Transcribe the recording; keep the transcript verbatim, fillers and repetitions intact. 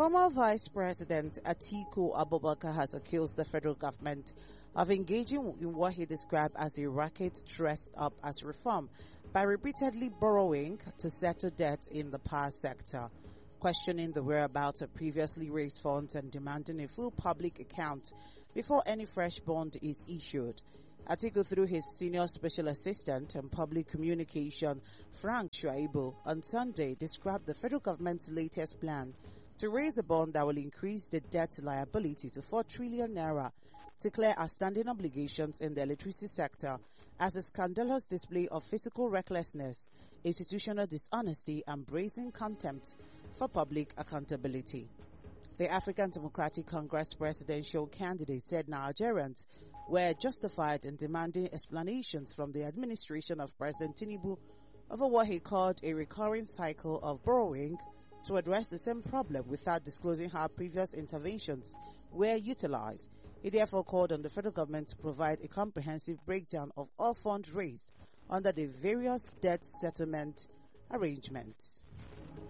Former Vice President Atiku Abubakar has accused the federal government of engaging in what he described as a racket dressed up as reform by repeatedly borrowing to settle debt in the power sector, questioning the whereabouts of previously raised funds and demanding a full public account before any fresh bond is issued. Atiku, through his senior special assistant and public communication, Frank Shuaibu, on Sunday described the federal government's latest plan to raise a bond that will increase the debt liability to four trillion naira to clear outstanding obligations in the electricity sector as a scandalous display of fiscal recklessness, institutional dishonesty, and brazen contempt for public accountability. The African Democratic Congress presidential candidate said Nigerians were justified in demanding explanations from the administration of President Tinubu over what he called a recurring cycle of borrowing to address the same problem without disclosing how previous interventions were utilized. He therefore called on the federal government to provide a comprehensive breakdown of all funds raised under the various debt settlement arrangements.